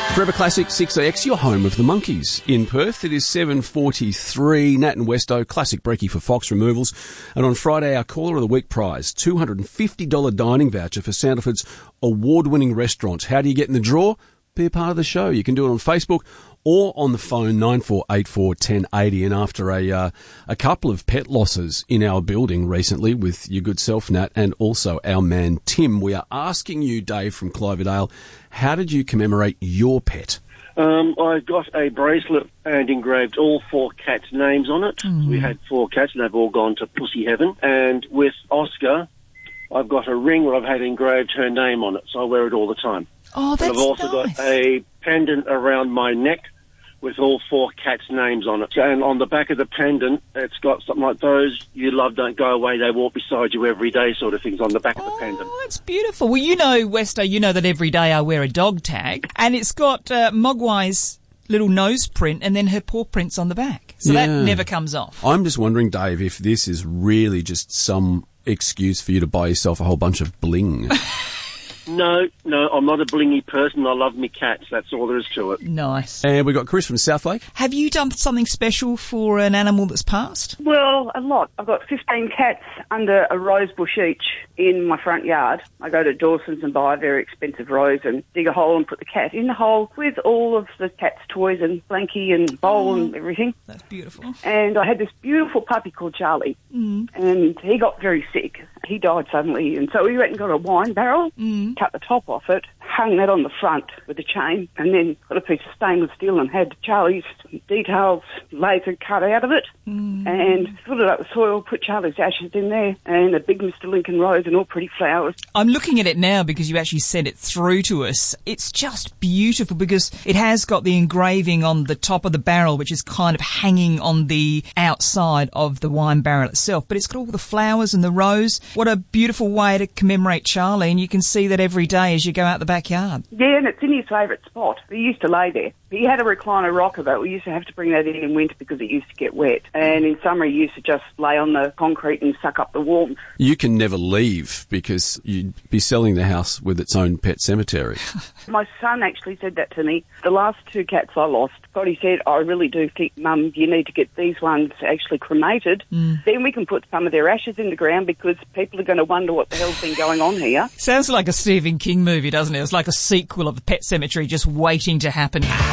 Forever Classic 6AX, your home of the Monkeys. In Perth, it is 7:43. Nat and Westo, classic brekkie for Fox Removals. And on Friday, our Caller of the Week prize, $250 dining voucher for Sandifer's award-winning restaurants. How do you get in the draw? Be a part of the show. You can do it on Facebook or on the phone 9484 1080. And after a couple of pet losses in our building recently with your good self, Nat, and also our man Tim, we are asking you, Dave from Cloverdale, how did you commemorate your pet? I got a bracelet and engraved all 4 cats' names on it. We had 4 cats and they've all gone to pussy heaven. And with Oscar, I've got a ring where I've had engraved her name on it, so I wear it all the time. Oh, that's nice. And I've also got a pendant around my neck with all 4 cats' names on it. And on the back of the pendant, it's got something like those you love don't go away, they walk beside you every day sort of things on the back of the pendant. Oh, that's beautiful. Well, you know, Westo, you know that every day I wear a dog tag, and it's got Mogwai's little nose print and then her paw prints on the back. So that never comes off. I'm just wondering, Dave, if this is really just some excuse for you to buy yourself a whole bunch of bling. No, I'm not a blingy person. I love me cats. That's all there is to it. Nice. And we've got Chris from Southlake. Have you done something special for an animal that's passed? Well, a lot. I've got 15 cats under a rose bush each in my front yard. I go to Dawson's and buy a very expensive rose and dig a hole and put the cat in the hole with all of the cat's toys and blankie and bowl and everything. That's beautiful. And I had this beautiful puppy called Charlie, and he got very sick. He died suddenly, and so we went and got a wine barrel, cut the top off it, hung that on the front with a chain, and then got a piece of stainless steel and had Charlie's details laser cut out of it, and filled it up with soil, put Charlie's ashes in there, and a big Mr. Lincoln rose and all pretty flowers. I'm looking at it now because you actually sent it through to us. It's just beautiful because it has got the engraving on the top of the barrel, which is kind of hanging on the outside of the wine barrel itself, but it's got all the flowers and the rose. What a beautiful way to commemorate Charlie, and you can see that every day as you go out the backyard. Yeah, and it's in his favourite spot. He used to lay there. He had a recliner rocker, but we used to have to bring that in winter because it used to get wet. And in summer, he used to just lay on the concrete and suck up the warmth. You can never leave because you'd be selling the house with its own pet cemetery. My son actually said that to me. The last 2 cats I lost, he said, I really do think, Mum, you need to get these ones actually cremated. Then we can put some of their ashes in the ground because people are going to wonder what the hell's been going on here. Sounds like a Stephen King movie, doesn't it? It's like a sequel of the Pet Cemetery just waiting to happen.